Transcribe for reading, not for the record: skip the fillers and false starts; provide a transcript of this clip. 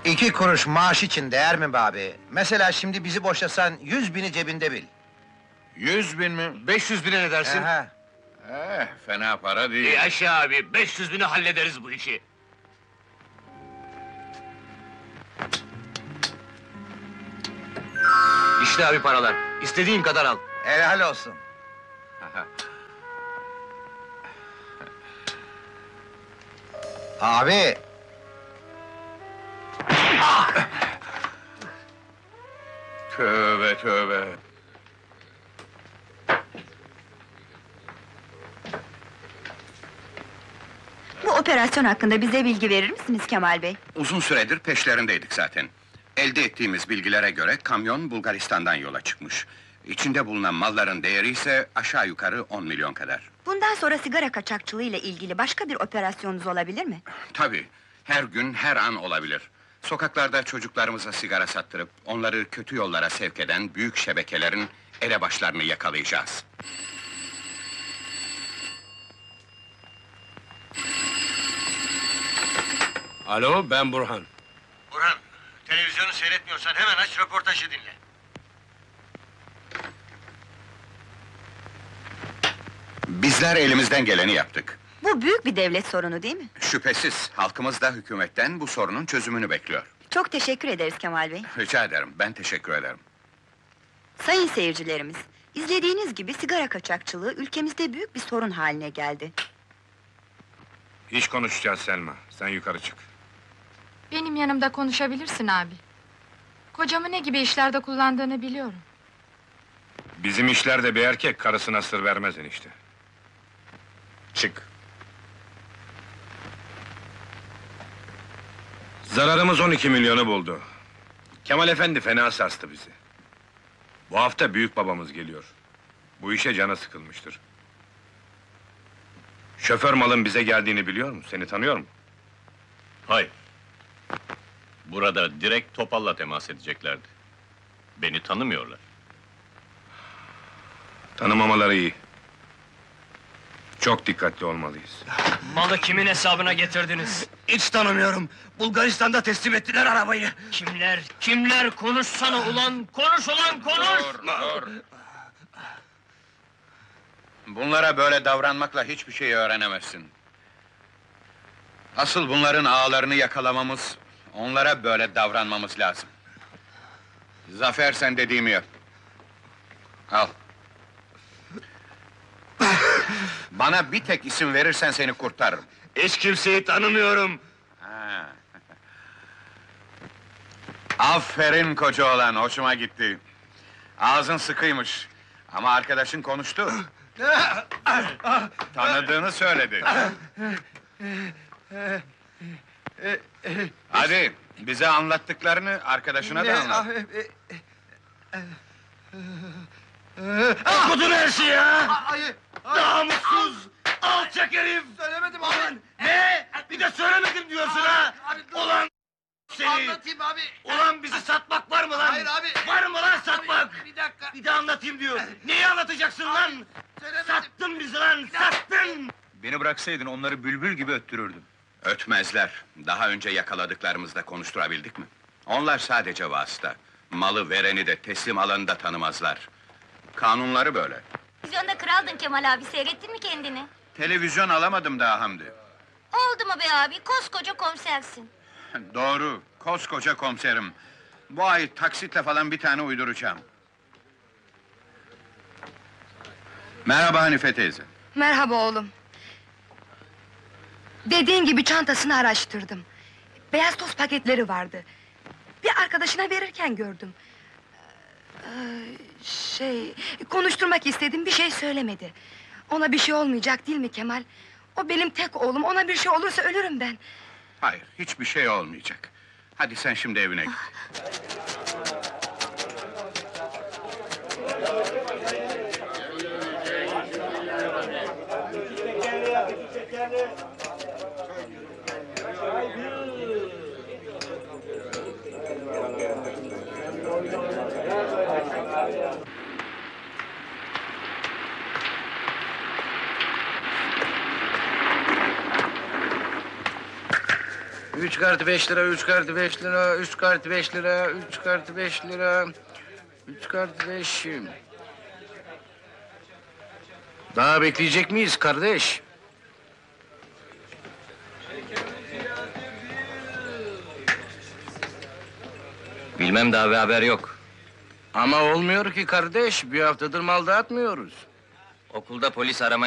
2 kuruş maaş için değer mi be abi? Mesela şimdi bizi boşasan 100.000'i cebinde bil. 100.000 mi? 500.000'e ne dersin? Aha. Fena para değil. Yaşa abi, 500.000'e hallederiz bu işi. İşte abi paralar, istediğin kadar al. Helal olsun. Abi, Tövbe tövbe! Bu operasyon hakkında bize bilgi verir misiniz Kemal Bey? Uzun süredir peşlerindeydik zaten. Elde ettiğimiz bilgilere göre kamyon Bulgaristan'dan yola çıkmış. İçinde bulunan malların değeri ise aşağı yukarı 10 milyon kadar. Bundan sonra sigara kaçakçılığıyla ilgili başka bir operasyonunuz olabilir mi? Tabii, her gün, her an olabilir. Sokaklarda çocuklarımıza sigara sattırıp, onları kötü yollara sevk eden büyük şebekelerin elebaşlarını yakalayacağız. Alo, ben Burhan. Burhan, televizyonu seyretmiyorsan hemen aç röportajı dinle. Bizler elimizden geleni yaptık. Bu büyük bir devlet sorunu değil mi? Şüphesiz, halkımız da hükümetten bu sorunun çözümünü bekliyor. Çok teşekkür ederiz Kemal Bey. Rica ederim, ben teşekkür ederim. Sayın seyircilerimiz, izlediğiniz gibi sigara kaçakçılığı ülkemizde büyük bir sorun haline geldi. İş konuşacağız Selma, sen yukarı çık. Benim yanımda konuşabilirsin abi. Kocamı ne gibi işlerde kullandığını biliyorum. Bizim işlerde bir erkek karısına sır vermez enişte. Çık. Zararımız 12 milyonu buldu. Kemal efendi fena sarstı bizi. Bu hafta büyük babamız geliyor. Bu işe canı sıkılmıştır. Şoför malın bize geldiğini biliyor mu? Seni tanıyor mu? Hayır. Burada direkt Topal'la temas edeceklerdi. Beni tanımıyorlar. Tanımamaları iyi. Çok dikkatli olmalıyız. Malı kimin hesabına getirdiniz? Hiç tanımıyorum. Bulgaristan'da teslim ettiler arabayı. Kimler? Kimler? Konuşsana ulan! Konuş ulan, konuş! Dur! Bunlara böyle davranmakla hiçbir şey öğrenemezsin. Asıl bunların ağalarını yakalamamız, onlara böyle davranmamız lazım. Zafer, sen dediğimi yap. Al. Bana bir tek isim verirsen seni kurtarırım. Hiç kimseyi tanımıyorum. Ha. Aferin koca oğlan, hoşuma gitti. Ağzın sıkıymış. Ama arkadaşın konuştu. Tanıdığını söyledi. Hadi, bize anlattıklarını arkadaşına da anlat. Okudun her şeyi ha! Namussuz! Alçak herif! Söylemedim abi! Ne? Bir de söylemedim diyorsun ha! Ulan seni! anlatayım abi. Ulan bizi satmak var mı lan? Hayır abi. Var mı lan satmak? Bir dakika. Bir de anlatayım diyor. Neyi anlatacaksın lan? Sattın bizi lan, sattın! Beni bıraksaydın onları bülbül gibi öttürürdüm. Ötmezler. Daha önce yakaladıklarımızda konuşturabildik mi? Onlar sadece vasıta. Malı vereni de teslim alanı da tanımazlar. Kanunları böyle. Televizyonda kraldın Kemal abi, seyrettin mi kendini? Televizyon alamadım daha Hamdi. Oldu mu be abi, koskoca komisersin. Doğru, koskoca komiserim. Bu ay taksitle falan bir tane uyduracağım. Merhaba Hanife teyze. Merhaba oğlum. Dediğin gibi çantasını araştırdım. Beyaz toz paketleri vardı. Bir arkadaşına verirken gördüm. Konuşturmak istedim, bir şey söylemedi. Ona bir şey olmayacak değil mi Kemal? O benim tek oğlum, ona bir şey olursa ölürüm ben. Hayır, hiçbir şey olmayacak. Hadi sen şimdi evine git. Üç kartı 5 lira, 3 kartı 5 lira, 3 kartı 5 lira, 3 kartı 5 lira, 3 kartı 5. Daha bekleyecek miyiz kardeş? Bilmem daha bir haber yok. Ama olmuyor ki kardeş, bir haftadır mal dağıtmıyoruz. Okulda polis aramaya